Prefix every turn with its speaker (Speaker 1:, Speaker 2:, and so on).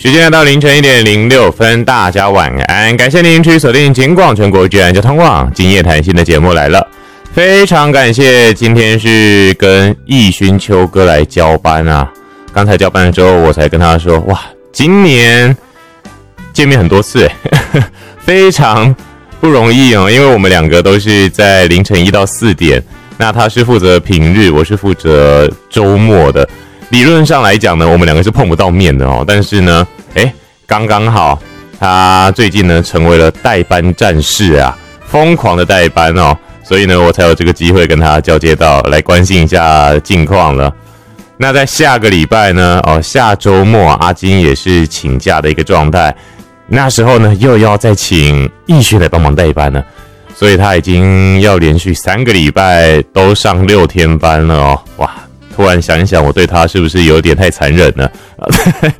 Speaker 1: 时间来到凌晨1点06分，大家晚安。感谢您持续锁定警广全国居然交通网今夜谈心的节目来了，非常感谢今天是跟义勋秋哥来交班啊。刚才交班了之后，我才跟他说，哇，今年见面很多次非常不容易哦，因为我们两个都是在凌晨1到4点，那他是负责平日，我是负责周末的。理论上来讲呢，我们两个是碰不到面的哦，但是呢，刚刚好，他最近呢成为了代班战士啊，疯狂的代班哦，所以呢，我才有这个机会跟他交接到，来关心一下近况了。那在下个礼拜呢，下周末阿金也是请假的一个状态，那时候呢又要再请义勋来帮忙代班了，所以他已经要连续3个礼拜都上6天班了哦，哇！突然想一想，我对他是不是有点太残忍了？